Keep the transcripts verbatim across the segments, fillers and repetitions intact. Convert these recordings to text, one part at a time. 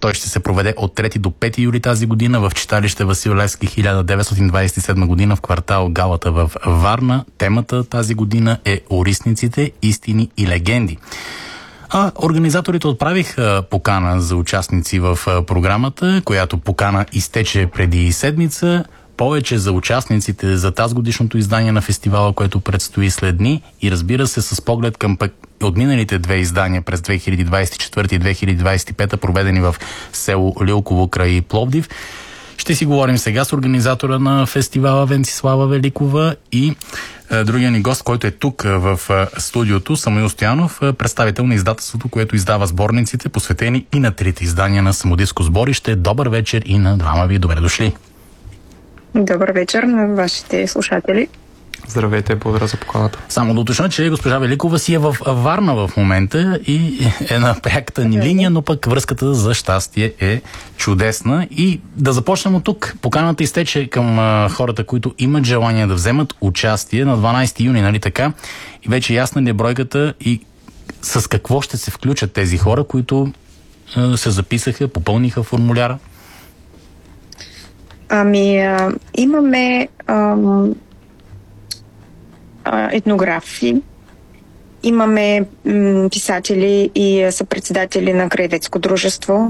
Той ще се проведе от трети до пети юли тази година в читалище Васил Левски хиляда деветстотин двадесет и седма година в квартал Галата в Варна. Темата тази година е Орисниците, истини и легенди. А организаторите отправиха покана за участници в програмата, която покана изтече преди седмица. Повече за участниците за тази годишното издание на фестивала, което предстои след дни, и разбира се с поглед към пък отминалите две издания през две хиляди двадесет и четвърта и две хиляди двадесет и пета, проведени в село Лилково край Пловдив. Ще си говорим сега с организатора на фестивала Венцислава Великова и е, другия ни гост, който е тук в е, студиото, Самуил Стоянов, е, представител на издателството, което издава сборниците, посветени и на трите издания на Самодивско сборище. Добър вечер и на двама ви. Добре дошли. Добър вечер на вашите слушатели. Здравейте, благодаря за поканата. Само да уточня, че госпожа Великова си е в Варна в момента и е на пряката ни линия, но пък връзката за щастие е чудесна. И да започнем от тук. Поканата изтече към а, хората, които имат желание да вземат участие на дванадесети юни, нали така? И вече ясна ли е бройката и с какво ще се включат тези хора, които а, се записаха, попълниха формуляра? Ами, а, имаме а, а, етнографи, имаме м, писатели и съпредседатели на краеведско дружество,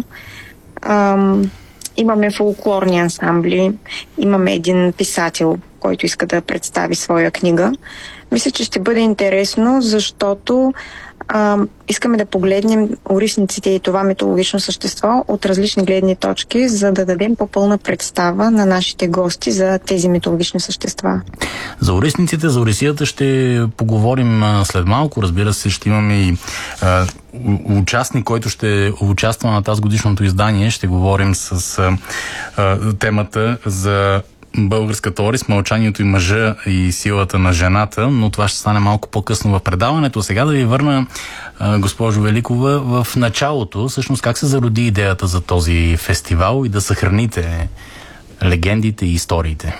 а, имаме фолклорни ансамбли, имаме един писател, който иска да представи своя книга. Мисля, че ще бъде интересно, защото а, искаме да погледнем орисниците и това митологично същество от различни гледни точки, за да дадем по-пълна представа на нашите гости за тези митологични същества. За орисниците, за орисията ще поговорим а, след малко. Разбира се, ще имаме и а, участник, който ще участва на тази годишното издание. Ще говорим с а, а, темата за българската орис, мълчанието и мъжа и силата на жената, но това ще стане малко по-късно в предаването. Сега да ви върна, госпожо Великова, в началото. Всъщност как се зароди идеята за този фестивал и да съхраните легендите и историите?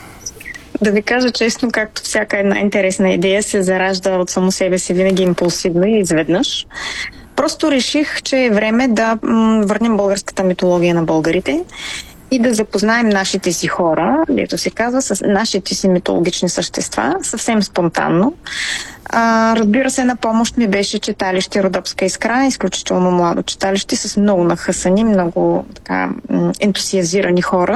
Да ви кажа честно, както всяка една интересна идея се заражда от само себе си винаги импулсивно и изведнъж. Просто реших, че е време да м- върнем българската митология на българите и да запознаем нашите си хора, дето се казва, с нашите си митологични същества, съвсем спонтанно. А, разбира се, на помощ ми беше читалище Родопска искра, изключително младо читалище с много нахъсани, много така ентусиазирани хора.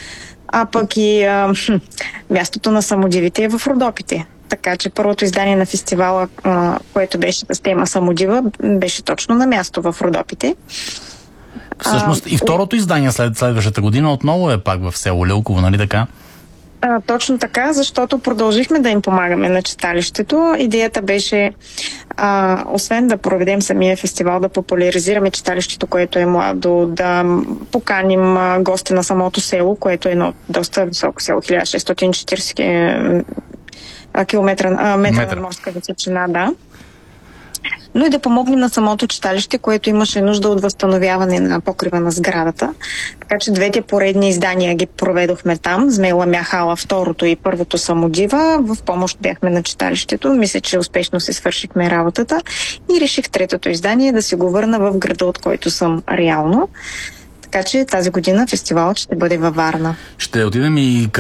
А пък и а, мястото на самодивите е в Родопите. Така че първото издание на фестивала, а, което беше с тема Самодива, беше точно на място в Родопите. Всъщност и второто издание след следващата година отново е пак в село Лилково, нали така? А, точно така, защото продължихме да им помагаме на читалището. Идеята беше, а, освен да проведем самия фестивал, да популяризираме читалището, което е младо, да поканим а, гости на самото село, което е едно доста високо село, хиляда шестстотин и четиридесет километра, а, метра Метра. на морска височина, да. Но и да помогнем на самото читалище, което имаше нужда от възстановяване на покрива на сградата. Така че двете поредни издания ги проведохме там. Змейла Мяхала, второто и първото Самодива. В помощ бяхме на читалището. Мисля, че успешно се свършихме работата. И реших третото издание да си го върна в града, от който съм реално. Така че тази година фестивалът ще бъде във Варна. Ще отидем и